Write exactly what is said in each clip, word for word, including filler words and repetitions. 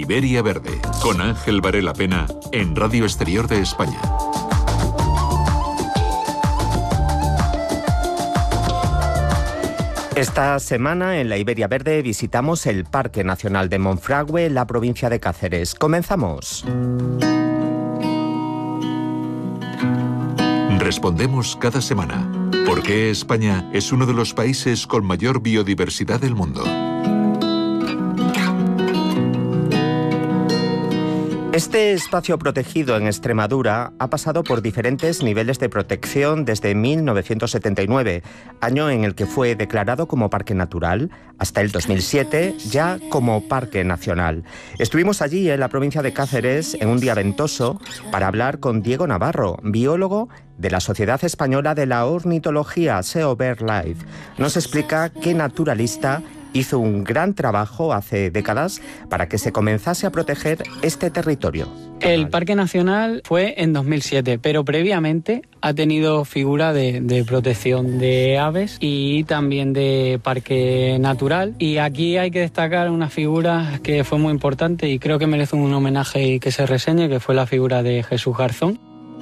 Iberia Verde, con Ángel Varela Pena, en Radio Exterior de España. Esta semana en la Iberia Verde visitamos el Parque Nacional de Monfragüe, en la provincia de Cáceres. Comenzamos. Respondemos cada semana por qué España es uno de los países con mayor biodiversidad del mundo. Este espacio protegido en Extremadura ha pasado por diferentes niveles de protección desde mil novecientos setenta y nueve, año en el que fue declarado como parque natural, hasta el dos mil siete ya como parque nacional. Estuvimos allí en la provincia de Cáceres en un día ventoso para hablar con Diego Navarro, biólogo de la Sociedad Española de la Ornitología, SEO BirdLife. Nos explica qué naturalista hizo un gran trabajo hace décadas para que se comenzase a proteger este territorio. El Parque Nacional fue en dos mil siete, pero previamente ha tenido figura de, de protección de aves y también de parque natural. Y aquí hay que destacar una figura que fue muy importante y creo que merece un homenaje y que se reseñe, que fue la figura de Jesús Garzón.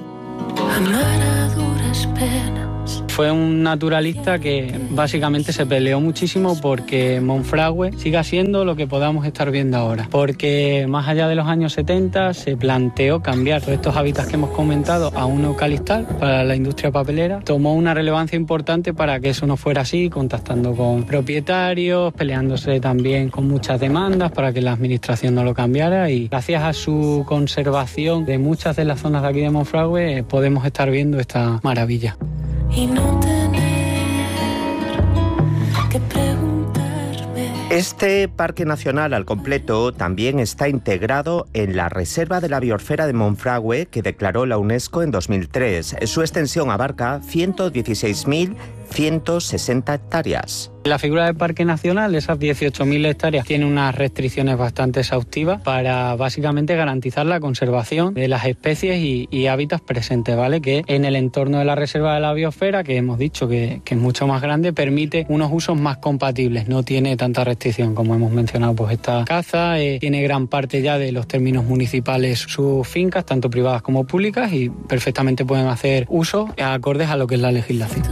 Fue un naturalista que básicamente se peleó muchísimo porque Monfragüe siga siendo lo que podamos estar viendo ahora. Porque más allá de los años setenta se planteó cambiar todos estos hábitats que hemos comentado a un eucaliptal para la industria papelera. Tomó una relevancia importante para que eso no fuera así, contactando con propietarios, peleándose también con muchas demandas para que la administración no lo cambiara, y gracias a su conservación de muchas de las zonas de aquí de Monfragüe podemos estar viendo esta maravilla. Y no tener que preguntarme. Este parque nacional al completo también está integrado en la Reserva de la Biosfera de Monfragüe, que declaró la UNESCO en dos mil tres. Su extensión abarca ciento dieciséis mil ciento sesenta hectáreas. La figura del Parque Nacional, esas dieciocho mil hectáreas, tiene unas restricciones bastante exhaustivas para básicamente garantizar la conservación de las especies y, y hábitats presentes, ¿vale? Que en el entorno de la Reserva de la Biosfera, que hemos dicho que, que es mucho más grande, permite unos usos más compatibles, no tiene tanta restricción como hemos mencionado. Pues esta caza eh, tiene gran parte ya de los términos municipales sus fincas, tanto privadas como públicas, y perfectamente pueden hacer usos acordes a lo que es la legislación.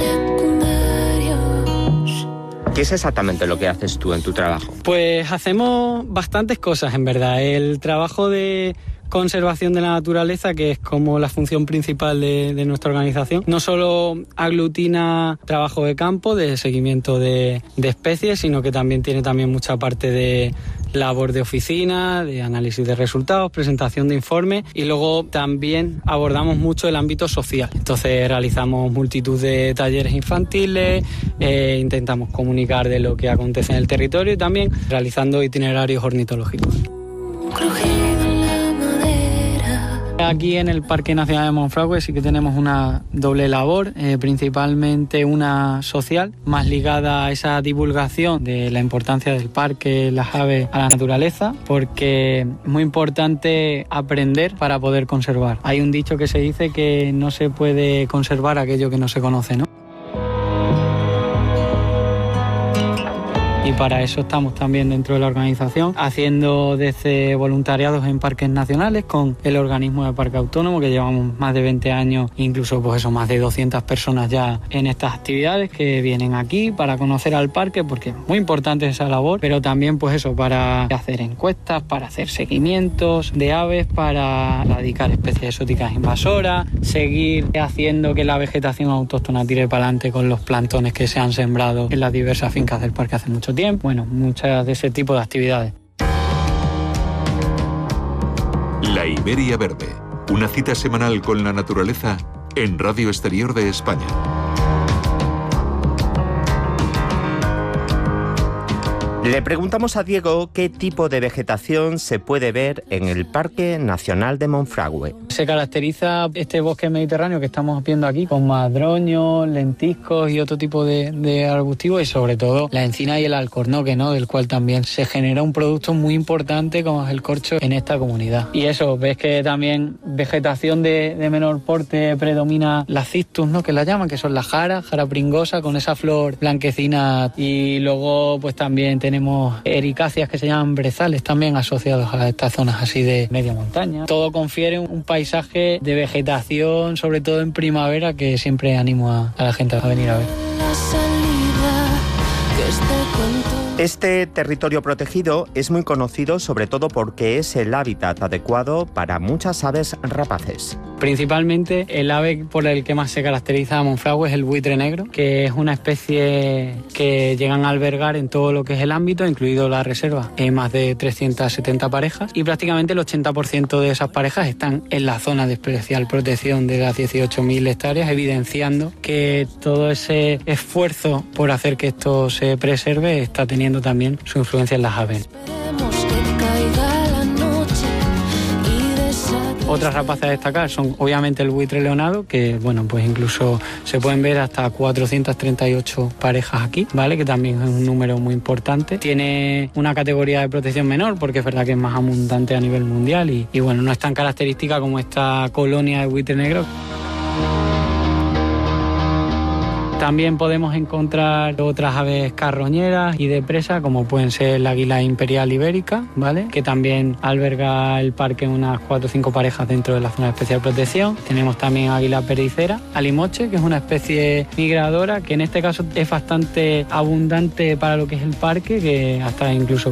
¿Qué es exactamente lo que haces tú en tu trabajo? Pues hacemos bastantes cosas, en verdad. El trabajo de conservación de la naturaleza, que es como la función principal de, de nuestra organización, no solo aglutina trabajo de campo, de seguimiento de, de especies, sino que también tiene también mucha parte de labor de oficina, de análisis de resultados, presentación de informes, y luego también abordamos mucho el ámbito social. Entonces realizamos multitud de talleres infantiles, eh, intentamos comunicar de lo que acontece en el territorio y también realizando itinerarios ornitológicos. Aquí en el Parque Nacional de Monfragüe sí que tenemos una doble labor, eh, principalmente una social, más ligada a esa divulgación de la importancia del parque, las aves, a la naturaleza, porque es muy importante aprender para poder conservar. Hay un dicho que se dice que no se puede conservar aquello que no se conoce, ¿no? Y para eso estamos también dentro de la organización, haciendo desde voluntariados en parques nacionales con el organismo de Parque Autónomo, que llevamos más de veinte años, incluso pues eso, más de doscientas personas ya en estas actividades que vienen aquí para conocer al parque, porque es muy importante esa labor, pero también pues eso, para hacer encuestas, para hacer seguimientos de aves, para erradicar especies exóticas invasoras, seguir haciendo que la vegetación autóctona tire para adelante con los plantones que se han sembrado en las diversas fincas del parque hace mucho tiempo. Bueno, muchas de ese tipo de actividades. La Iberia Verde, una cita semanal con la naturaleza en Radio Exterior de España. Le preguntamos a Diego qué tipo de vegetación se puede ver en el Parque Nacional de Monfragüe. Se caracteriza este bosque mediterráneo que estamos viendo aquí con madroños, lentiscos y otro tipo de, de arbustivos, y sobre todo la encina y el alcornoque, ¿no? Del cual también se genera un producto muy importante como es el corcho en esta comunidad. Y eso, ves que también vegetación de, de menor porte predomina la cistus, ¿no? Que la llaman, que son la jara, jara pringosa con esa flor blanquecina, y luego pues también tenemos tenemos ericáceas que se llaman brezales también asociados a estas zonas así de media montaña. Todo confiere un paisaje de vegetación, sobre todo en primavera, que siempre animo a, a la gente a venir a ver. Este territorio protegido es muy conocido sobre todo porque es el hábitat adecuado para muchas aves rapaces. Principalmente el ave por el que más se caracteriza a Monfragüe es el buitre negro, que es una especie que llegan a albergar en todo lo que es el ámbito, incluido la reserva, en más de trescientas setenta parejas, y prácticamente el ochenta por ciento de esas parejas están en la zona de especial protección de las dieciocho mil hectáreas, evidenciando que todo ese esfuerzo por hacer que esto se preserve está teniendo también su influencia en las aves. Otras rapaces a destacar son obviamente el buitre leonado, que bueno, pues incluso se pueden ver hasta cuatrocientas treinta y ocho parejas aquí, ¿vale? Que también es un número muy importante. Tiene una categoría de protección menor porque es verdad que es más abundante a nivel mundial y, y bueno, no es tan característica como esta colonia de buitre negro. También podemos encontrar otras aves carroñeras y de presa, como pueden ser la águila imperial ibérica, ¿vale? Que también alberga el parque unas cuatro o cinco parejas dentro de la zona de especial protección. Tenemos también águila perdicera, alimoche, que es una especie migradora, que en este caso es bastante abundante para lo que es el parque, que hasta incluso